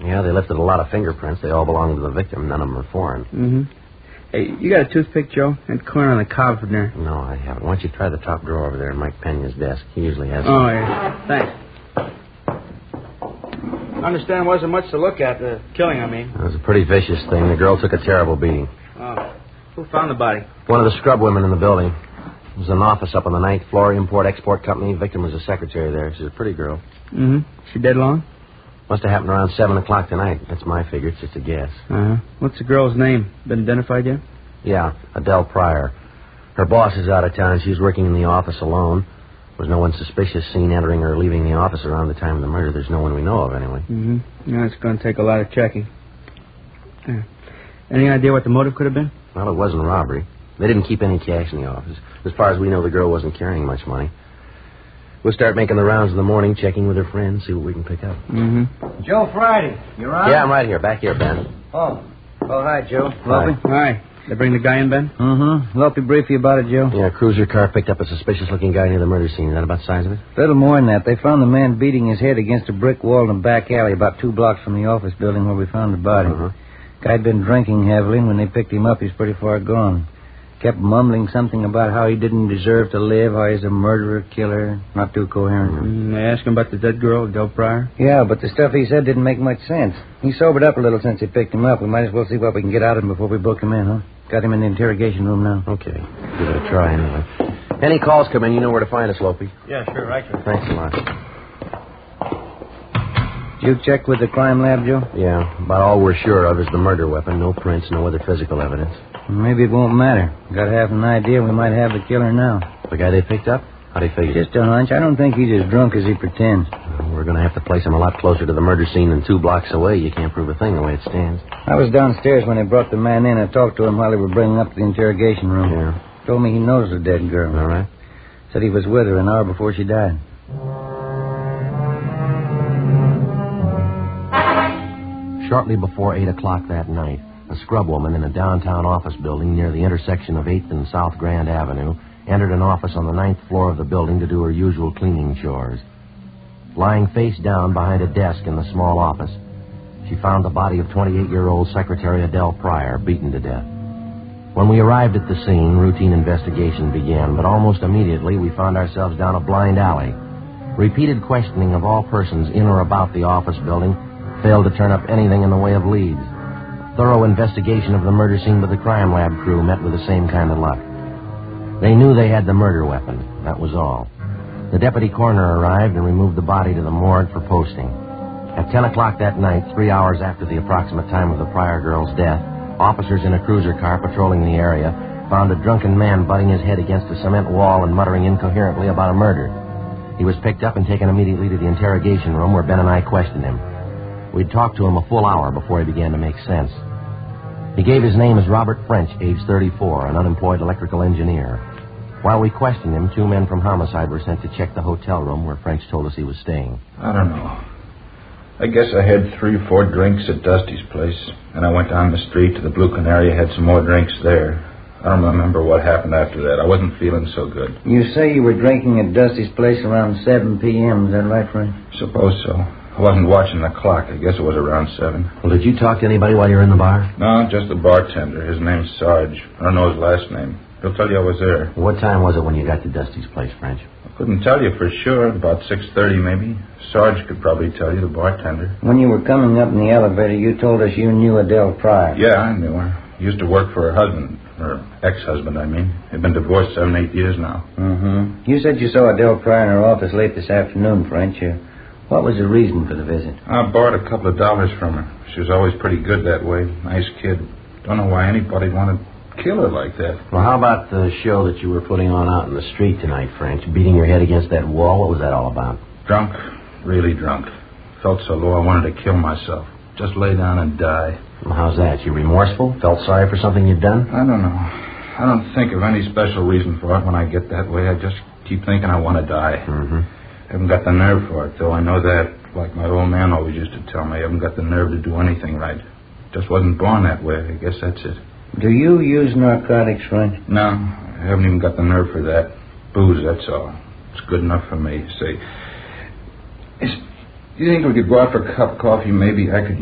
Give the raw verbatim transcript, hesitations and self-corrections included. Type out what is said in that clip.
Yeah, they lifted a lot of fingerprints. They all belong to the victim. None of them are foreign. Mm-hmm. Hey, you got a toothpick, Joe? And corn on the cob from there. No, I haven't. Why don't you try the top drawer over there in Mike Pena's desk? He usually has Oh, some. yeah. Thanks. I understand wasn't much to look at, the killing, I mean. It was a pretty vicious thing. The girl took a terrible beating. Oh. Who found the body? One of the scrub women in the building. It was an office up on the ninth floor, import-export company. Victim was a secretary there. She's a pretty girl. Mm-hmm. She dead long? Must have happened around seven o'clock tonight. That's my figure. It's just a guess. Uh-huh. What's the girl's name? Been identified yet? Yeah, Adele Pryor. Her boss is out of town. She's working in the office alone. There was no one suspicious seen entering or leaving the office around the time of the murder. There's no one we know of, anyway. Mm-hmm. Yeah, it's going to take a lot of checking. Yeah. Any idea what the motive could have been? Well, it wasn't robbery. They didn't keep any cash in the office. As far as we know, the girl wasn't carrying much money. We'll start making the rounds in the morning, checking with her friends, see what we can pick up. Mm-hmm. Joe Friday, you on? Yeah, I'm right here. Back here, Ben. Oh. Oh, hi, Joe. Hi. Hi. They bring the guy in, Ben? Mm-hmm. Lopey brief you about it, Joe? Yeah, a cruiser car picked up a suspicious-looking guy near the murder scene. Is that about the size of it? A little more than that. They found the man beating his head against a brick wall in a back alley about two blocks from the office building where we found the body. Uh-huh. Guy'd been drinking heavily, and when they picked him up, he's pretty far gone. Kept mumbling something about how he didn't deserve to live, how he's a murderer, killer. Not too coherent. Mm, they asked him about the dead girl, Adele Pryor? Yeah, but the stuff he said didn't make much sense. He sobered up a little since they picked him up. We might as well see what we can get out of him before we book him in, huh? Got him in the interrogation room now. Okay. Give it a try, anyway. Any calls come in, you know where to find us, Lopey. Yeah, sure, right, sir. Thanks a lot. Did you check with the crime lab, Joe? Yeah, about all we're sure of is the murder weapon. No prints, no other physical evidence. Maybe it won't matter. Got half an idea we might have the killer now. The guy they picked up? How'd he figure? Just a hunch. I don't think he's as drunk as he pretends. Well, we're going to have to place him a lot closer to the murder scene than two blocks away. You can't prove a thing the way it stands. I was downstairs when they brought the man in. I talked to him while they were bringing up to the interrogation room. Yeah. Told me he knows the dead girl. All right. Said he was with her an hour before she died. Shortly before eight o'clock that night, a scrub woman in a downtown office building near the intersection of eighth and South Grand Avenue entered an office on the ninth floor of the building to do her usual cleaning chores. Lying face down behind a desk in the small office, she found the body of twenty-eight-year-old Secretary Adele Pryor, beaten to death. When we arrived at the scene, routine investigation began, but almost immediately we found ourselves down a blind alley. Repeated questioning of all persons in or about the office building failed to turn up anything in the way of leads. Thorough investigation of the murder scene by the crime lab crew met with the same kind of luck. They knew they had the murder weapon. That was all. The deputy coroner arrived and removed the body to the morgue for posting. At ten o'clock that night, three hours after the approximate time of the Pryor girl's death, officers in a cruiser car patrolling the area found a drunken man butting his head against a cement wall and muttering incoherently about a murder. He was picked up and taken immediately to the interrogation room where Ben and I questioned him. We'd talked to him a full hour before he began to make sense. He gave his name as Robert French, age thirty-four, an unemployed electrical engineer. While we questioned him, two men from homicide were sent to check the hotel room where French told us he was staying. I don't know. I guess I had three or four drinks at Dusty's place, and I went down the street to the Blue Canary, had some more drinks there. I don't remember what happened after that. I wasn't feeling so good. You say you were drinking at Dusty's place around seven p.m., is that right, Frank? Suppose so. I wasn't watching the clock. I guess it was around seven. Well, did you talk to anybody while you were in the bar? No, just the bartender. His name's Sarge. I don't know his last name. He'll tell you I was there. What time was it when you got to Dusty's place, French? I couldn't tell you for sure. About six thirty, maybe. Sarge could probably tell you, the bartender. When you were coming up in the elevator, you told us you knew Adele Pryor. Yeah, I knew her. Used to work for her husband. Her ex-husband, I mean. They've been divorced seven, eight years now. Mm-hmm. You said you saw Adele Pryor in her office late this afternoon, French. What was the reason for the visit? I borrowed a couple of dollars from her. She was always pretty good that way. Nice kid. Don't know why anybody wanted to kill her like that. Well, how about the show that you were putting on out in the street tonight, French? Beating your head against that wall? What was that all about? Drunk. Really drunk. Felt so low I wanted to kill myself. Just lay down and die. Well, how's that? You remorseful? Felt sorry for something you'd done? I don't know. I don't think of any special reason for it when I get that way. I just keep thinking I want to die. Mm-hmm. I haven't got the nerve for it, though. I know that, like my old man always used to tell me, I haven't got the nerve to do anything right. Just wasn't born that way. I guess that's it. Do you use narcotics, French? No, I haven't even got the nerve for that. Booze, that's all. It's good enough for me. Say, is, do you think we could go out for a cup of coffee? Maybe I could